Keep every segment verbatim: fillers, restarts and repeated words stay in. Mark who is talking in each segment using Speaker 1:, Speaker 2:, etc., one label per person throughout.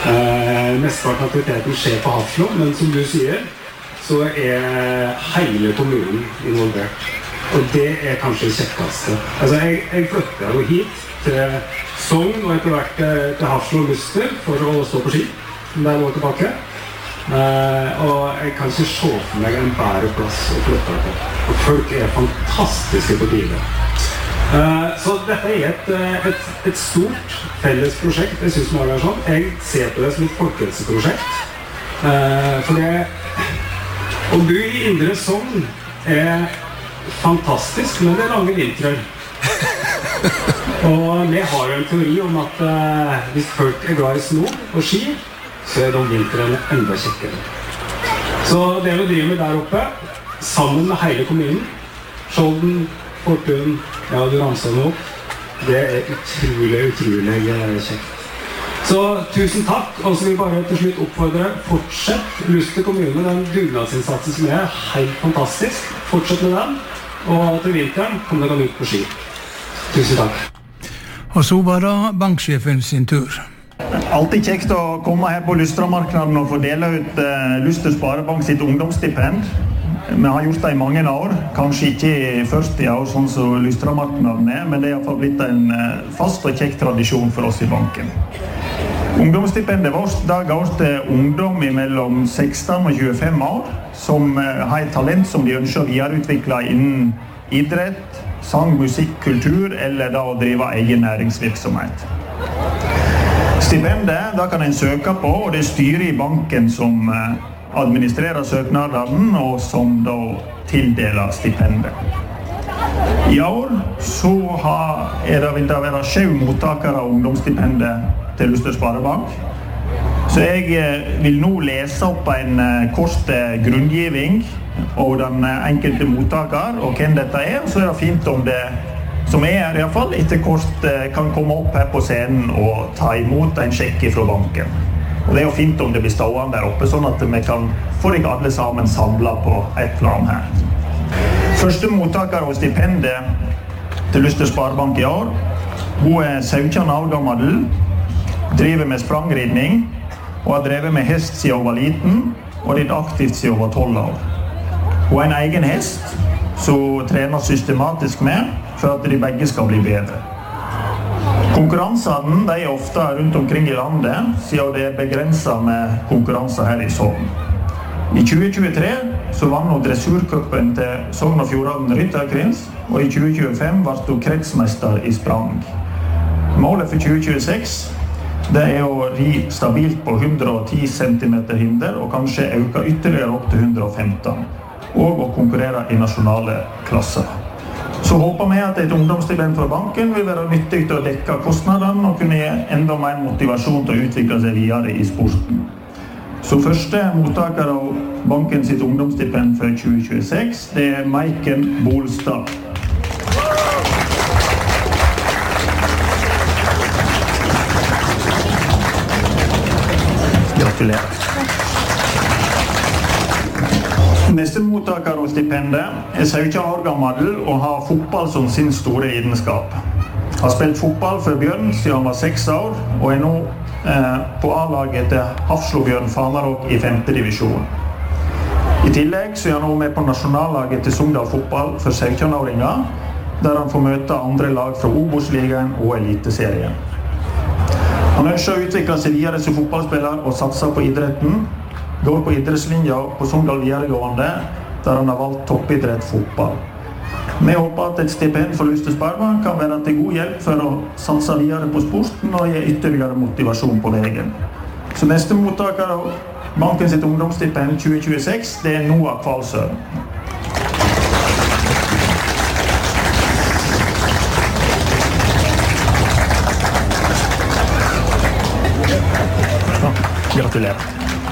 Speaker 1: Eh, Mesteparten av aktiviteten skjer på Hafslo, men som du sier, så er hele kommunen involvert. Og det er kanskje det kjekkeste. Altså, jeg, jeg flyttet jo hit til Sogn og etter hvert til Hafslo og Luster for å stå på ski, der jeg var tilbake. Eh, og jeg kan ikke se for meg en bedre plass å flytte på. Og folk er fantastiske på bilen. Uh, så dette er et, et, et stort felles prosjekt, jeg synes det er sånn. Jeg ser på det som et folkehelseprosjekt. Uh, for det å bo i Indre Sogn er fantastisk, men det er lange vintrer. Og vi har jo en teori om at uh, hvis folk er glad i sno og ski, så er de vintrene enda kjekkere. Så det vi driver med der oppe, sammen med hele kommunen, Skjolden, Fortun, ja, du ramser nå opp. Det er utrolig, utrolig kjekt. Så tusen takk, og så vil jeg bare til slutt oppfordre, fortsett Luster kommune, den dugnadsinnsatsen som er helt fantastisk. Fortsett med den, og til vinteren kommer dere ut på ski. Tusen takk.
Speaker 2: Og så var det banksjefen sin tur.
Speaker 3: Alltid kjekt å komme her på Lustramarknaden og få dele ut uh, Luster Sparebank sitt ungdomsstipend. Vi har gjort det i mange år, kanskje ikke i førti år sånn som Lustramarknaden er, men det er i hvert fall blitt en fast og kjekk tradisjon for oss i banken. Ungdomsstipendet vårt da går til ungdom mellom seksten og tjuefem år, som har et talent som de ønsker å videreutvikle innen idrett, sang, musikk, kultur, eller da å drive egen næringsvirksomhet. Stipendet da kan en søke på, og det er styret i banken som administrerer søknaden og som da tildeler stipendet. I år så har, er det, vil det være sju mottakere av ungdomsstipendet til Luster Sparebank. Så jeg vil nå lese opp en kort grunngiving og den enkelte mottaker og hvem dette er. Så er det fint om det, som er her i hvert fall, etter kort kan komme opp her på scenen og ta imot en sjekk fra banken. Og det er jo fint om det blir stående der oppe, sånn at vi kan få deg alle sammen samlet på et plan her. Første mottaker av stipendet til Luster Sparebank i år, hun er sytten år gammel, driver med sprangridning, og har drevet med hest siden hun var liten, og er aktivt siden hun var tolv år. Hun er en egen hest, som hun trener systematisk med, for at de begge skal bli bedre. Konkurransene de er ofte rundt omkring i landet, siden det er begrenset med konkurranser her i Sogn. I tjue tjuetre så vann hun dressurcupen til Sogn og Fjordane Rytterkrins, og i tjue tjuefem ble hun kretsmester i sprang. Målet for tjue tjueseks det er å ri stabilt på hundre og ti centimeter hinder, og kanskje øke ytterligere opp til hundre og femten, og å konkurrere i nasjonale klasser. Så håper vi at et ungdomsstipend fra banken vil være nyttig til å dekke kostnadene og kunne gi enda mer motivasjon til å utvikle seg videre i sporten. Så første mottaker av banken sitt ungdomsstipend for tjue tjueseks, det er Maiken Bolstad. Gratulerer. Neste mottaker av stipendet er sytten år gammel og har fotball som sin store lidenskap. Har spilt fotball for Bjørn siden han var seks år, og er nå eh, på A-laget til Hafslo Bjørn Fanaråk i femte divisjon. I tillegg så er han nå med på nasjonallaget til Sogndal fotball for sytten-åringer, der han får møte andre lag fra Obos-ligaen og Eliteserien. Han ønsker å utvikle seg videre som fotballspiller og satser på idretten, går på idrettslinja på Sogndal videregående, der han har valgt toppidrett fotball. Vi håper at et stipend for Luster Sparebank kan være til god hjelp for å satse videre på sporten og gi ytterligere motivasjon på veien. Så neste mottaker av banken sitt ungdomsstipend tjue tjueseks, det er Noah Kvalsøen. Gratulerer.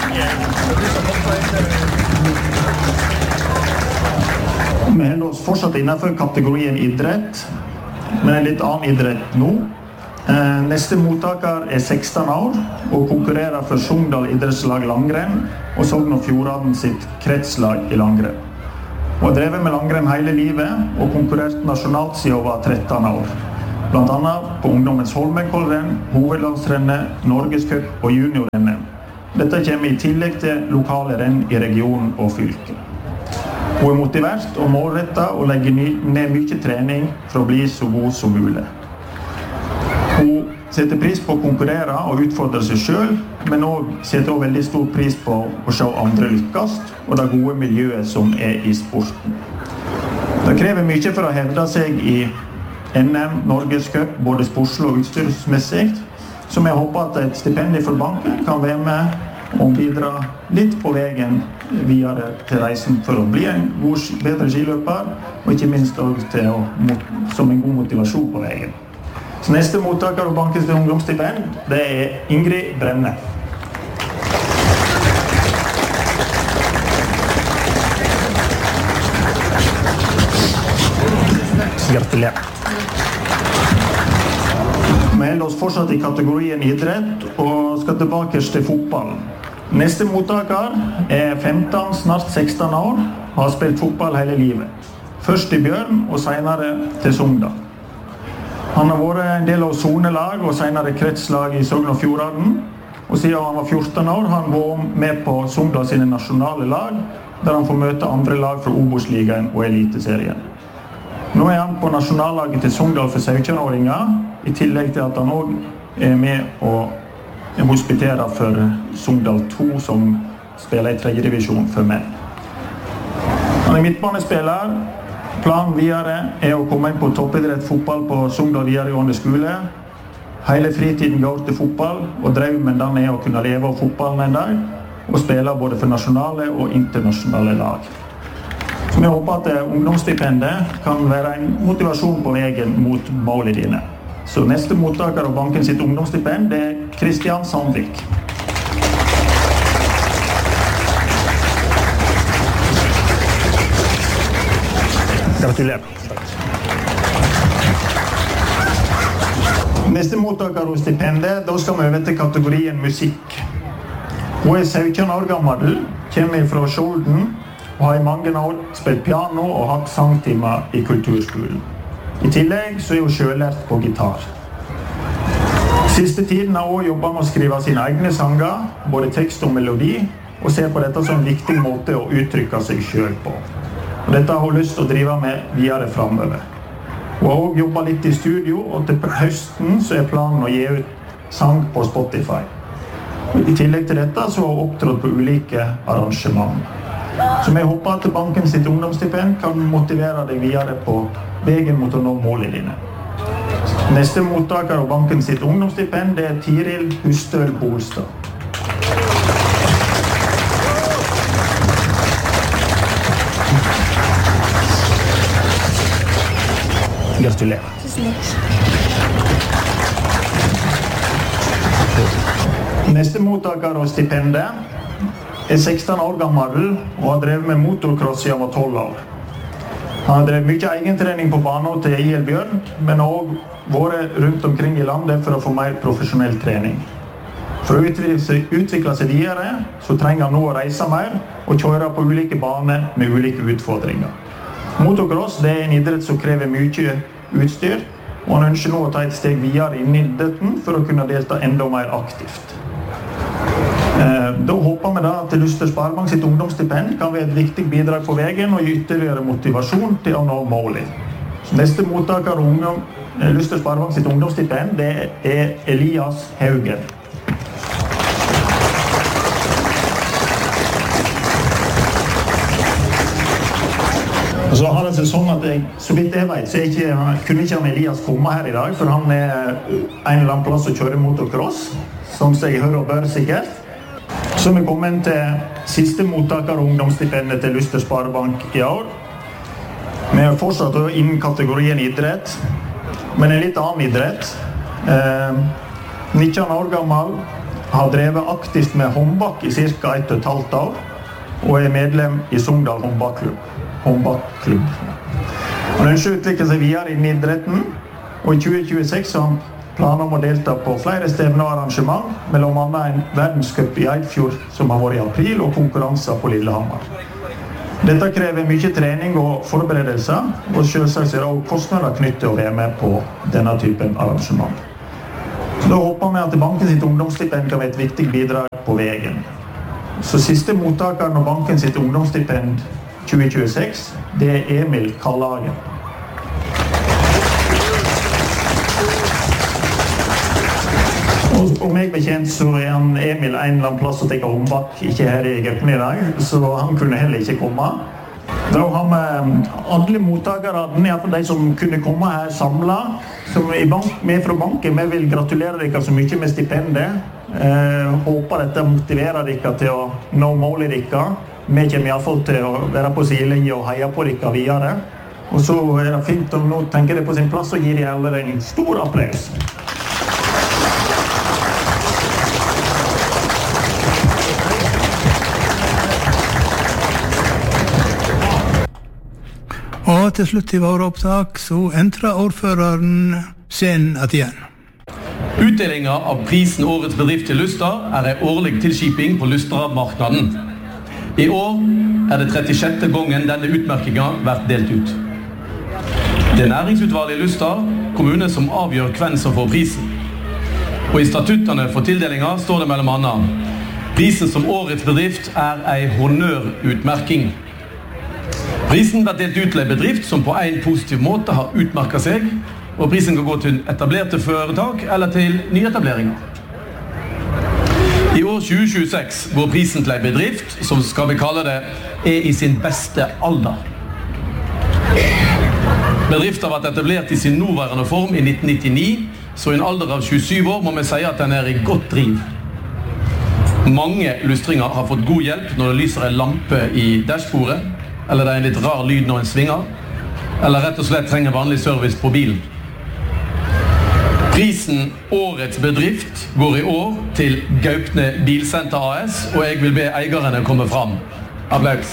Speaker 3: Vi holder oss fortsatt innenfor kategorien idrett, men en litt annen idrett nå. Neste mottaker er seksten år og konkurrerer for Sogndal idrettslag langrenn og Sogn og Fjordane sitt kretslag i langrenn. Hun har drevet med langrenn hele livet og konkurrert nasjonalt siden hun var tretten år. blant annet på ungdommens Holmenkollrenn, hovedlandsrennet, Norgescup og juniorrennet. Dette kommer i tillegg til lokale renn i regionen og fylket. Hun er motivert og målrettet og legger ned mye trening for å bli så god som mulig. Hun setter pris på å konkurrere og utfordre seg selv, men også setter også veldig stor pris på å se andre lykkes og det gode miljøet som er i sporten. Det krever mye for å hevde seg i N M, Norgescup, både sportslig og utstyrsmessig, så jeg håper at et stipend fra banken kan være med og bidra litt på veien videre til reisen for å bli en god, bedre skiløper, og ikke minst også til å, som en god motivasjon på veien. Så neste mottaker av bankens ungdomsstipend, det er Ingrid Brenne. Gratulerer. Vi holder oss fortsatt i kategorien idrett og skal tilbake til fotball. Neste mottaker er femten, snart seksten år, og har spilt fotball hele livet. Først i Bjørn og senere til Sogndal. Han har vært en del av sonelag og senere kretslag i Sogn og Fjordane, og siden han var fjorten år har han vært med på Sogndal sine nasjonale lag, der han får møte andre lag fra Obos-ligaen og Eliteserien. Nå er han på nasjonallaget til Sogndal for sytten-åringer, i tillegg til at han også er med og hospiterer for Sogndal to, som spiller i tredje divisjon for menn. Han er midtbanespiller. Planen videre er å komme inn på toppidrett fotball på Sogndal videregående skole. Hele fritiden går til fotball, og drømmen den er å kunne leve av fotballen en dag, og spille både for nasjonale og internasjonale lag. Så vi håper at ungdomsstipendet kan være en motivasjon på veien mot målene dine. Så neste mottaker av banken sitt ungdomsstipend er Kristian Sandvik. Gratulerer. Neste mottaker av stipendet, da skal vi over til kategorien musikk. Hun er sytten år gammel, kommer fra Skjolden, og har i mange år spilt piano og hatt sangtimer i kulturskolen. I tillegg så er hun selvlært på gitar. Siste tiden har hun jobbet med å skrive sine egne sanger, både tekst og melodi, og ser på dette som en viktig måte å uttrykke seg selv på. Og dette har hun lyst til å drive med videre fremover. Hun har også jobbet litt i studio, og til høsten så er planen å gi ut sang på Spotify. I tillegg til dette så har hun opptrådt på ulike arrangement. Så vi håper at banken sitt ungdomsstipend kan motivere deg videre på veien mot å nå målene dine. Neste mottaker av banken sitt ungdomsstipend er Tiril Hustøl Bolstad. Gratulerer. Neste mottaker av stipendet er seksten år gammel og har drevet med motocross siden han var tolv år. Han har drevet mye egentrening på banen til I L Bjørn, men har også vært rundt omkring i landet for å få mer profesjonell trening. For å utvikle seg videre, så trenger han nå å reise mer og kjøre på ulike baner med ulike utfordringer. Motocross det er en idrett som krever mye utstyr, og han ønsker nå å ta et steg videre inn i idretten for å kunne delta enda mer aktivt. Da håper vi da at Luster Sparebank sitt ungdomsstipend kan være et viktig bidrag på veien og gi ytterligere motivasjon til å nå målet. Neste mottaker av Luster Sparebank sitt ungdomsstipend det er Elias Haugen. Og så har det seg sånn at jeg, så vidt jeg vet, så jeg ikke, kunne ikke han Elias komme her i dag, for han er en eller annen plass å kjøre motocross, som jeg hører og bør sikkert. Så vi kommer til siste mottaker av ungdomsstipendet til Luster Sparebank i år. Vi er fortsatt innen kategorien idrett, men en litt annen idrett. Eh, nitten år gammel, har drevet aktivt med håndbak i cirka ett og et halvt år, og er medlem i Sogndal håndbakklubb. håndbakklubb. Han ønsker å utvikle seg videre innen idretten, og i tjue tjueseks har han planer om å delta på flere stevner og arrangement, mellom annet en verdenscup i Eidfjord som har vært i april, og konkurranser på Lillehammer. Dette krever mye trening og forberedelser, og selvsagt er det også kostnader knyttet til å være med på denne typen arrangement. Så da håper vi at banken sitt ungdomsstipend kan være et viktig bidrag på veien. Så siste mottakeren av banken sitt ungdomsstipend tjue tjueseks, det er Emil Karlagen. Og meg bekjent så er han Emil en eller annen plass å tenke ombak, ikke her i Gaupne i dag, så han kunne heller ikke komme. Da har vi alle mottakere, i hvert fall de som kunne komme her samlet, som er med fra banken. Vi vil gratulere dere så mye med stipendet. Eh, håper dette motiverer dere til å nå målet dere. Vi kommer i hvert fall til å være på sidelinje og heie på dere videre. Og så er det fint om nå tenker det på sin plass og gir de alle en stor applaus.
Speaker 2: Og til slutt i vår opptak så entrer ordføreren scenen igjen.
Speaker 4: Utdelinga av prisen Årets bedrift til Luster er en årlig tilskiping på Lustra-marknaden. I år er det trettisjette gangen denne utmerkinga vært delt ut. Det er næringsutvalget i Luster kommune som avgjør hvem som får prisen. Og i statuttene for tildelinga står det mellom annet: prisen som Årets bedrift er en honnørutmerking. Prisen blir delt ut til en bedrift som på en positiv måte har utmerket seg, og prisen kan gå til etablerte foretak eller til nyetableringer. I år tjue tjueseks går prisen til en bedrift som, skal vi kalle det, er i sin beste alder. Bedriften har vært etablert i sin nåværende form i nitten nittini, så i en alder av tjuesyv år må vi si at den er i godt driv. Mange lustringer har fått god hjelp når det lyser en lampe i dashbordet, eller det er en litt rar lyd når en svinger, eller rett og slett trenger vanlig service på bilen. Prisen Årets bedrift går i år til Gaupne Bilsenter A S, og jeg vil be eierne komme fram. Applaus.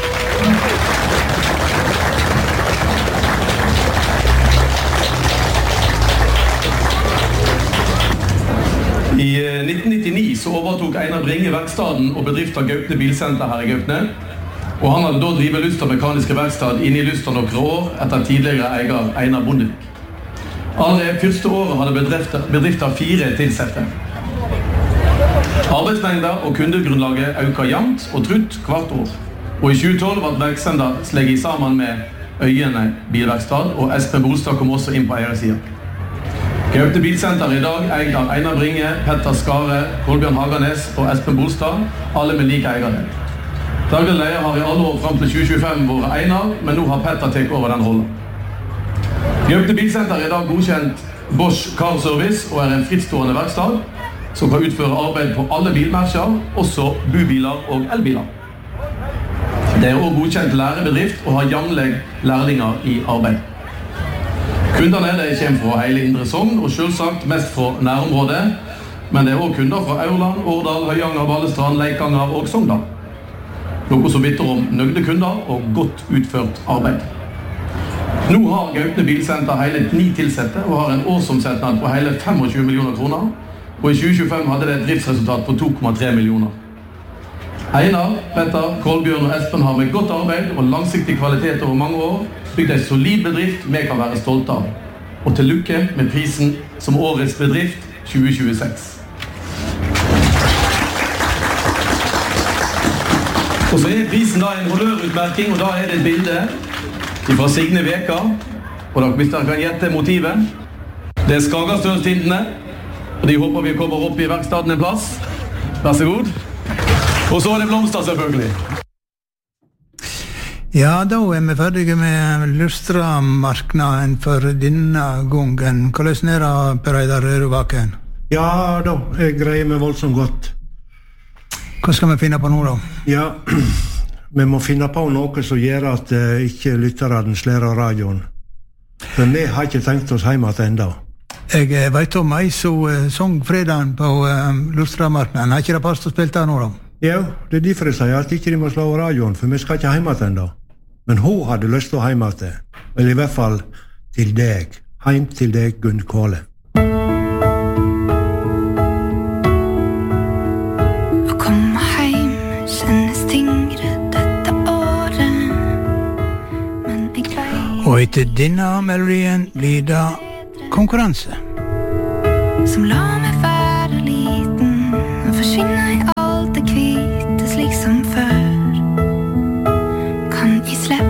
Speaker 4: I nitten nittini så overtok Einar Bringe verkstaden og bedriften Gaupne Bilsenter her i Gaupne, og han hadde da drivet Luster mekaniske verkstad inne i Luster noen år etter tidligere eier Einar Bondevik. Allerede første året hadde bedrifter, bedrifter fire tilsette. Arbeidsmengder og kundegrunnlaget øker jevnt og trutt hvert år. Og i tjue tolv ble verksteder slegget sammen med Øyene bilverkstad, og Espen Bolstad kom også inn på eiersiden. Gaupne Bilsenter i dag eid av Einar Bringe, Petter Skare, Kolbjørn Haganes og Espen Bolstad, alle med like eiere. Daglig leder har i alle år frem til tjue tjuefem vært Einar, men nå har Petter tatt over den rollen. Gaupne Bilsenter er i dag godkjent Bosch Car Service og er en frittstående verkstad som kan utføre arbeid på alle bilmerker, også bubiler og elbiler. Det er også godkjent lærebedrift og har jevnlig lærlinger i arbeid. Kundene de kommer fra hele Indre Sogn og selvsagt mest fra nærområdet, men det er også kunder fra Aurland, Årdal, Høyanger, Balestrand, Leikanger og Sogndal. Noe som vitner om nøgde kunder og godt utført arbeid. Nå har Gaupne Bilsenter hele ni tilsette og har en årsomsetning på hele tjuefem millioner kroner, og i tjue tjuefem hadde det et driftsresultat på to komma tre millioner. Einar, Petter, Kolbjørn og Espen har med godt arbeid og langsiktig kvalitet over mange år bygd en solid bedrift vi kan være stolte av. Og til lykke med prisen som Årets bedrift tjue tjueseks. Og så er prisen da en honnørutmerking, og da er det et bilde fra Signe Veka, og da hvis dere kan gjette motivet. Det er Skagastølstindene, og de håper vi kommer opp i verkstaden en plass. Vær så god. Og så er det blomster selvfølgelig.
Speaker 2: Ja, da er vi ferdige med Lustra-marknaden for denne gangen. Hvordan er det, Per Eidar Røvaken?
Speaker 5: Ja da, jeg greier meg voldsomt godt.
Speaker 2: Hva skal vi finne på nå da?
Speaker 5: Ja, vi må finne på noe som gjør at uh, ikke lytterne slår av radioen. For vi har ikke tenkt oss hjemme til enda.
Speaker 2: Jeg vet om ei som uh, sang fredagen på uh, Lustra-marknaden. Har ikke det passet å spille der nå da?
Speaker 5: Ja, det er derfor jeg sier at ikke de må slå av radioen, for vi skal ikke hjemme til enda. Men hun hadde lyst til å hjemme til, eller i hvert fall til deg. Heim til deg, Gunn Kåle.
Speaker 6: Å komme heim kjennes tyngre dette året.
Speaker 2: Og etter denne melodien blir det konkurranse.
Speaker 6: Som la meg være liten og forsvinne i alt det hvite slik som før. Kan jeg slippe